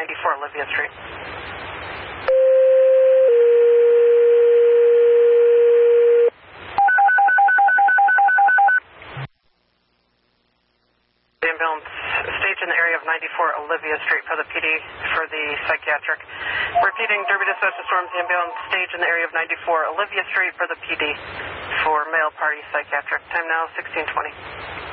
94 Olivia Street. The ambulance staged in the area of 94 Olivia Street for the PD for the psychiatric. Repeating, Derby to Social Storms, the ambulance staged in the area of 94 Olivia Street for the PD for male party psychiatric. Time now 16:20.